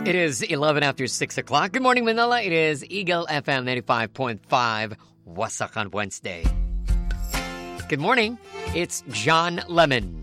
It is 11 after 6 o'clock. Good morning, Manila. It is Eagle FM 95.5. Wasak on Wednesday. Good morning. It's John Lemon.